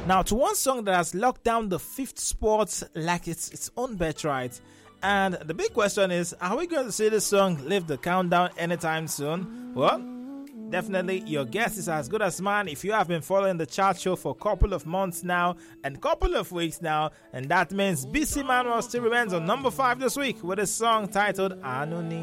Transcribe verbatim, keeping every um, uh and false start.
Now, to one song that has locked down the fifth spot like it's its own birthright. And the big question is, are we going to see this song lift the countdown anytime soon? Well, definitely your guess is as good as mine if you have been following the chart show for a couple of months now and couple of weeks now. And that means B C Manuel still remains on number five this week with a song titled Anoni.